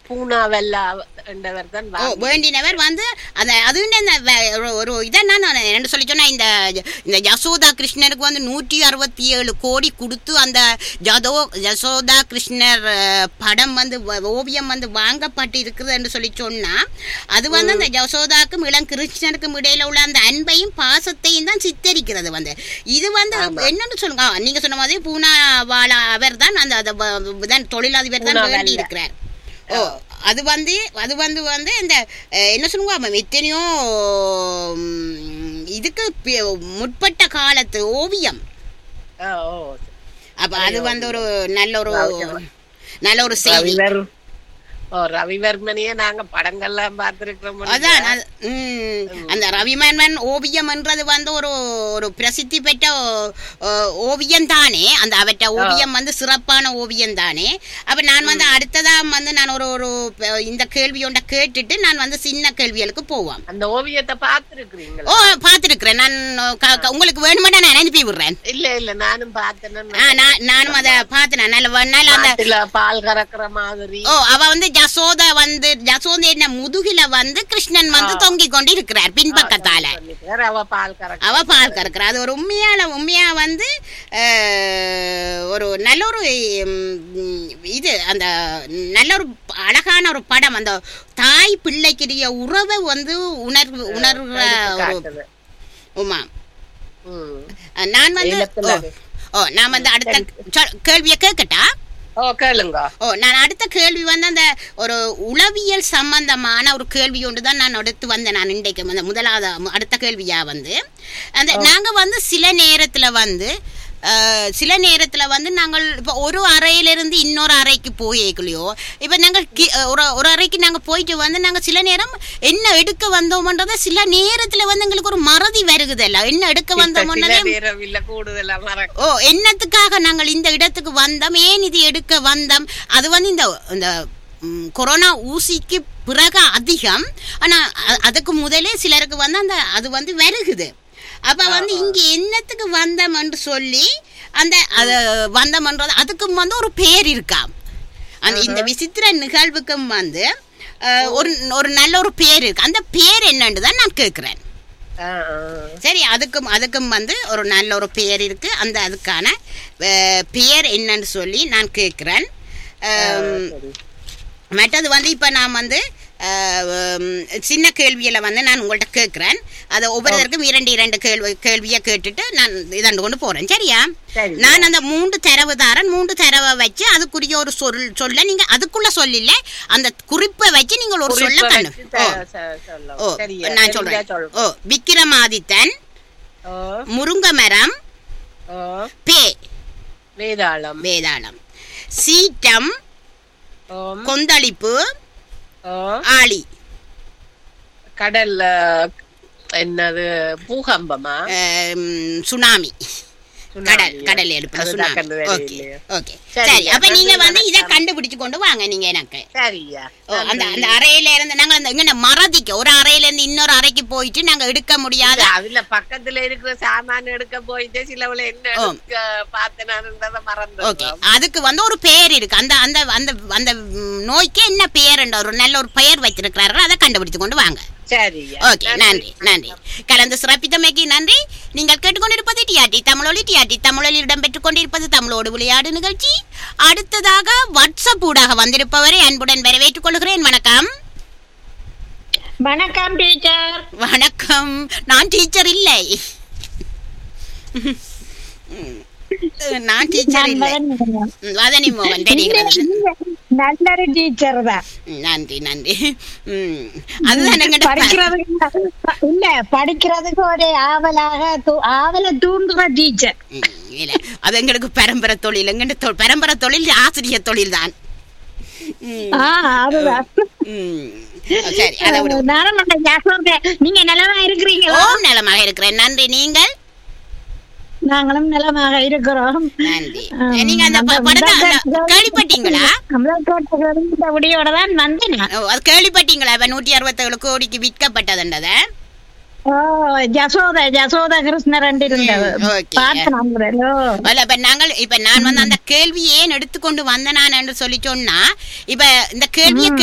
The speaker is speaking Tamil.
பூனாவெல்லா என்றவர் தான் வேண்டினவர் வந்து அது ஒரு இதை நான் என்ன சொல்லி சொன்னா இந்த யசோதா கிருஷ்ணருக்கு வந்து 167 கோடி கொடுத்து அந்த யசோதா கிருஷ்ணர் படம் வந்து ஓவியம் வந்து வாங்கப்பட்டு இருக்குது என்று சொல்லி சொன்னா அது வந்து அந்த யசோதாக்கும் இளம் கிருஷ்ணருக்கும் இடையில உள்ள அந்த அன்பையும் பாசத்தையும் தான் சித்தரிக்கிறது வந்து இது வந்து என்னன்னு சொல்லுங்க நீங்க சொன்ன மாதிரி பூனாவாலா அவர் தான் அந்த தொழிலதிபர் தான் வேண்டி இருக்கிறார். ஓ அது வந்து இந்த என்ன சொல்லுங்க எத்தனையோ இதுக்கு முற்பட்ட காலத்து ஓவியம். அப்ப அது வந்து ஒரு நல்ல ஒரு செய்தி. ரவிவர்மனையே நாங்க படங்கள்லாம் பார்த்திருக்கிறோம். அதான் அந்த ரவிவர்மன் ஓவியம் என்றது வந்து ஒரு பிரசித்தி பெற்ற ஓவியம் தானே. அந்த அவற்ற ஓவியம் வந்து சிறப்பான ஓவியம் தானே. அப்ப நான் வந்து அடுத்ததா வந்து நான் ஒரு இந்த கேள்வியோட கேட்டுட்டு நான் வந்து சின்ன கேள்விகளுக்கு போவோம். அந்த ஓவியத்தை பார்த்திருக்கிறீங்களா? ஓ பார்த்திருக்கிறேன். நான் உங்களுக்கு வேணுமா நான் அனுப்பி விடுறேன். இல்ல நானும் பார்த்தேன். நானும் அதை பார்த்தேன். நல்ல பால் கறக்குற மாதிரி. ஓ அவ வந்து யசோதா என்ன முதுகில வந்து கிருஷ்ணன் வந்து தொங்கிக் கொண்டு இருக்கிறார் பின்பக்கத்தால. அவ பால் கறக்குற அது ஒரு உண்மையா வந்து ஒரு நல்ல ஒரு இது அந்த நல்ல ஒரு அழகான ஒரு படம். அந்த தாய் பிள்ளைக்குரிய உறவை வந்து உணர்ற ஒரு உமா. நான் வந்து அடுத்த கேள்வியை கேட்கட்டா? நான் அடுத்த கேள்வி வந்து அந்த ஒரு உளவியல் சம்பந்தமான ஒரு கேள்வி ஒன்றுதான் நான் எடுத்து வந்தேன். நான் இன்றைக்கு வந்து முதலாவது அடுத்த கேள்வியா வந்து அந்த நாங்க வந்து சில நேரத்துல வந்து நாங்கள் இப்போ ஒரு அறையிலிருந்து இன்னொரு அறைக்கு போயிக்கலையோ இப்போ நாங்கள் ஒரு அறைக்கு நாங்கள் போயிட்டு வந்து நாங்கள் சில நேரம் என்ன எடுக்க வந்தோம்ன்றத சில நேரத்துல வந்து எங்களுக்கு ஒரு மறதி வருகுதல்ல. என்ன எடுக்க வந்தோம்ன்றதே என்னத்துக்காக நாங்கள் இந்த இடத்துக்கு வந்தோம், ஏன் இது எடுக்க வந்தோம். அது வந்து இந்த கொரோனா ஊசிக்கு பிறகு அதிகம். ஆனா அதுக்கு முதலே சிலருக்கு வந்து அது வந்து வருகுது. அப்ப வந்து இங்க என்னத்துக்கு வந்தோம்னு சொல்லி அந்த வந்தோம்ன்றது அதுக்கும் வந்து ஒரு பேர் இருக்கா. அந்த இந்த விசித்திர நிகழ்வுக்கும் வந்து ஒரு நல்ல ஒரு பேர் இருக்கு. அந்த பேர் என்னன்னு தான் நான் கேட்கிறேன். சரி, அதுக்கும் வந்து ஒரு நல்ல ஒரு பேர் இருக்கு. அதுக்கான பேர் என்னன்னு சொல்லி நான் கேட்கிறேன். மற்றது வந்து இப்ப நான் வந்து சின்ன கேள்வியில வந்து நான் உங்கள்கிட்ட கேட்கிறேன். அதை ஒவ்வொருத்தருக்கும் இரண்டு கேள்வியை கேட்டுட்டு நான் இதண்டு கொண்டு போறேன். சரியா? நான் அந்த 3 தரவை வச்சு அதுக்குரிய ஒரு சொல்ல நீங்க அதுக்குள்ள சொல்லல அந்த குறிப்பை வச்சு நீங்க ஒரு சொல்ல நான் சொல்றேன். விக்கிரமாதித்தன், முருங்கமரம், பே வேதாளம், சீட்டம், கொந்தளிப்பு, ஆளி, கடல் என்னது பூகம்பமா, சுனாமி, கடல் எடுப்பு சுனாமி. ஓகே சரி. அப்ப நீங்க வந்து இத கண்டுபிடிச்சு கொண்டு வாங்க நீங்க எனக்கு. சரியா? அந்த அறையில இருந்து நாங்க இங்க மறதிக்க ஒரு அறையில இருந்து இன்னொரு அறைக்கு போயிட்டு நாங்க எடுக்க முடியாது. அதுல பக்கத்துல இருக்கிற சாமான் எடுக்க போயிட்டு சிலவுல என்ன பார்த்தேனான்றத மறந்து. ஓகே, அதுக்கு வந்து ஒரு பேர் இருக்கு. அந்த அந்த அந்த அந்த நோய்க்கு என்ன பேர் என்ற ஒரு நல்ல ஒரு பெயர் வச்சிருக்கிறார்கள். அதை கண்டுபிடிச்சு கொண்டு வாங்க. ஓகே, நன்றி. கலந்து சிறப்பித்தமைக்கு நன்றி. நீங்கள் கேட்டுக்கொண்டிருப்பது டிஆர்டி தமிழொலி இடம்பெற்றுக் கொண்டிருப்பது தமிழோடு விளையாடு நிகழ்ச்சி. அடுத்ததாக வாட்ஸ்அப் ஊடாக வந்திருப்பவரை அன்புடன் வரவேற்றுக் கொள்கிறேன். வணக்கம். வணக்கம் டீச்சர். வணக்கம். நான் டீச்சர் இல்லை. நான் டீச்சர் இல்லை. வதனி மோகன் தெரிகிறது. நல்ல டீச்சர் தான். நன்றி. அதுதான் படிக்கிறதுக்கு ஒரு ஆவல தூண்டுற டீச்சர். அது எங்களுக்கு பரம்பரை தொழில். எங்க பரம்பரை தொழில் ஆசிரியர் தொழில் தான். சரி, நீங்க நலமா இருக்கிறீங்களா? நலமாக இருக்கிறேன். நன்றி. நீங்கள்? நாங்களும் நலமாக இருக்கிறோம். நன்றி. நீங்க அந்த படத்தை கேள்விப்பட்டீங்களா? முடியோட தான் வந்தேன். அது கேள்விப்பட்டீங்களா? 167 கோடிக்கு விற்கப்பட்டதுன்றத. யசோதா கிருஷ்ணர் இப்ப நான் வந்து அந்த கேள்வி ஏன் எடுத்துக்கொண்டு வந்தேன் என்று சொல்லி சொன்னா, இப்ப இந்த கேள்வியை